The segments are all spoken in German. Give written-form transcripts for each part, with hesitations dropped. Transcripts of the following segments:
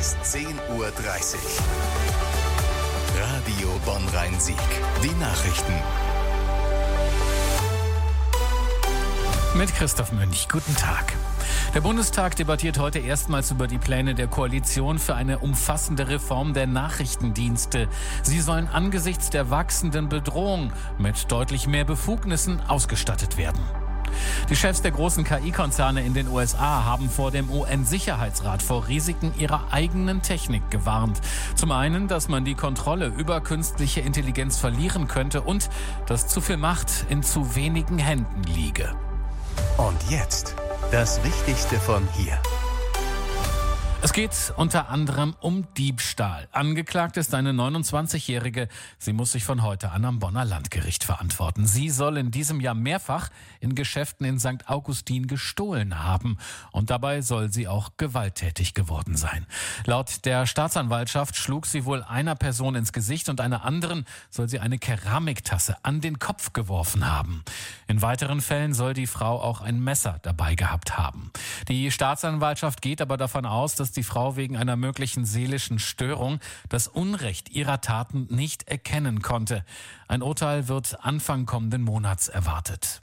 ist 10:30 Uhr. Radio Bonn-Rhein-Sieg. Die Nachrichten. Mit Christoph Münch. Guten Tag. Der Bundestag debattiert heute erstmals über die Pläne der Koalition für eine umfassende Reform der Nachrichtendienste. Sie sollen angesichts der wachsenden Bedrohung mit deutlich mehr Befugnissen ausgestattet werden. Die Chefs der großen KI-Konzerne in den USA haben vor dem UN-Sicherheitsrat vor Risiken ihrer eigenen Technik gewarnt. Zum einen, dass man die Kontrolle über künstliche Intelligenz verlieren könnte und dass zu viel Macht in zu wenigen Händen liege. Und jetzt das Wichtigste von hier. Es geht unter anderem um Diebstahl. Angeklagt ist eine 29-Jährige. Sie muss sich von heute an am Bonner Landgericht verantworten. Sie soll in diesem Jahr mehrfach in Geschäften in St. Augustin gestohlen haben. Und dabei soll sie auch gewalttätig geworden sein. Laut der Staatsanwaltschaft schlug sie wohl einer Person ins Gesicht und einer anderen soll sie eine Keramiktasse an den Kopf geworfen haben. In weiteren Fällen soll die Frau auch ein Messer dabei gehabt haben. Die Staatsanwaltschaft geht aber davon aus, dass die Frau wegen einer möglichen seelischen Störung das Unrecht ihrer Taten nicht erkennen konnte. Ein Urteil wird Anfang kommenden Monats erwartet.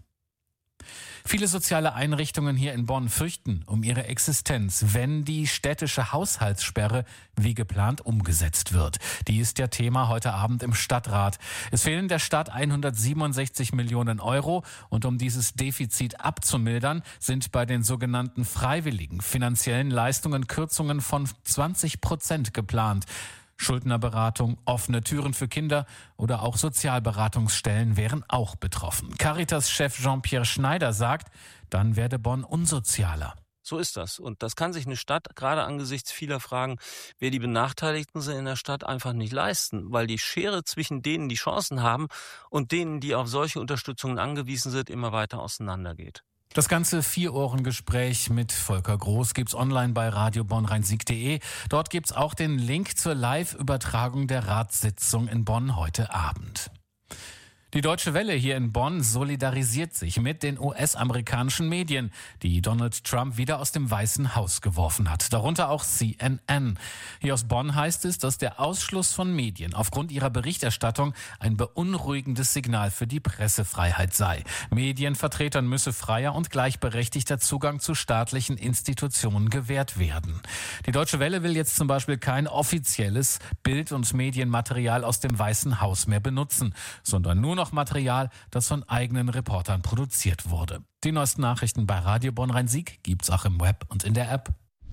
Viele soziale Einrichtungen hier in Bonn fürchten um ihre Existenz, wenn die städtische Haushaltssperre wie geplant umgesetzt wird. Die ist ja Thema heute Abend im Stadtrat. Es fehlen der Stadt 167 Millionen Euro und um dieses Defizit abzumildern, sind bei den sogenannten freiwilligen finanziellen Leistungen Kürzungen von 20% geplant. Schuldnerberatung, offene Türen für Kinder oder auch Sozialberatungsstellen wären auch betroffen. Caritas-Chef Jean-Pierre Schneider sagt, dann werde Bonn unsozialer. So ist das. Und das kann sich eine Stadt, gerade angesichts vieler Fragen, wer die Benachteiligten sind in der Stadt, einfach nicht leisten. Weil die Schere zwischen denen, die Chancen haben und denen, die auf solche Unterstützungen angewiesen sind, immer weiter auseinandergeht. Das ganze Vier-Ohren-Gespräch mit Volker Groß gibt's online bei radiobonnrheinsieg.de. Dort gibt's auch den Link zur Live-Übertragung der Ratssitzung in Bonn heute Abend. Die Deutsche Welle hier in Bonn solidarisiert sich mit den US-amerikanischen Medien, die Donald Trump wieder aus dem Weißen Haus geworfen hat. Darunter auch CNN. Hier aus Bonn heißt es, dass der Ausschluss von Medien aufgrund ihrer Berichterstattung ein beunruhigendes Signal für die Pressefreiheit sei. Medienvertretern müsse freier und gleichberechtigter Zugang zu staatlichen Institutionen gewährt werden. Die Deutsche Welle will jetzt zum Beispiel kein offizielles Bild- und Medienmaterial aus dem Weißen Haus mehr benutzen, sondern nur noch Material, das von eigenen Reportern produziert wurde. Die neuesten Nachrichten bei Radio Bonn-Rhein-Sieg gibt's auch im Web und in der App.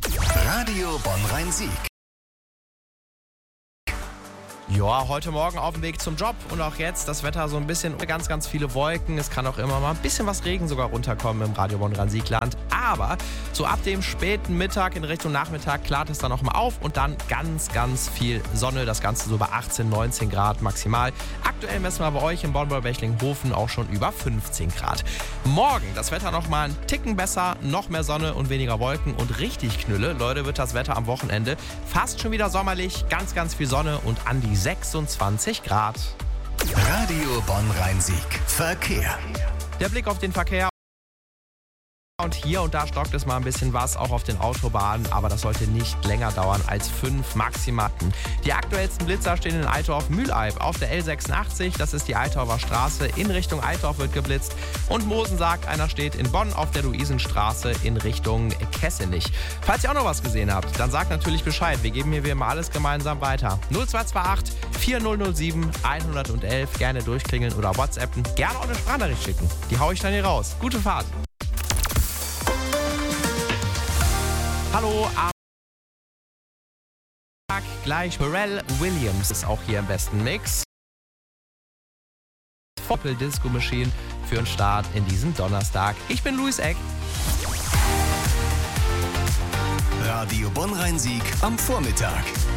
Radio Bonn-Rhein-Sieg. Ja, heute Morgen auf dem Weg zum Job und auch jetzt das Wetter so ein bisschen ganz viele Wolken. Es kann auch immer mal ein bisschen was Regen sogar runterkommen im Radio Bonn-Rhein-Sieg-Land. Aber so ab dem späten Mittag in Richtung Nachmittag klart es dann noch mal auf und dann ganz viel Sonne. Das Ganze so bei 18, 19 Grad maximal. Aktuell messen wir bei euch in Bonn-Bechlinghofen auch schon über 15 Grad. Morgen das Wetter noch mal einen Ticken besser, noch mehr Sonne und weniger Wolken und richtig Knülle. Leute, wird das Wetter am Wochenende fast schon wieder sommerlich. Ganz viel Sonne und an die 26 Grad. Radio Bonn-Rhein-Sieg. Verkehr. Der Blick auf den Verkehr. Und hier und da stockt es mal ein bisschen was, auch auf den Autobahnen, aber das sollte nicht länger dauern als 5 maximal. Die aktuellsten Blitzer stehen in Eitorf-Mühleib auf der L86, das ist die Eitorfer Straße, in Richtung Eitorf wird geblitzt. Und Mosen sagt, einer steht in Bonn auf der Luisenstraße in Richtung Kessenich. Falls ihr auch noch was gesehen habt, dann sagt natürlich Bescheid, wir geben hier wie immer alles gemeinsam weiter. 0228 4007 111, gerne durchklingeln oder WhatsAppen, gerne auch eine Sprachnachricht schicken. Die hau ich dann hier raus. Gute Fahrt! Hallo, gleich Pharrell Williams ist auch hier im besten Mix. Doppel Disco Machine für den Start in diesem Donnerstag. Ich bin Luis Eck. Radio Bonn-Rhein-Sieg am Vormittag.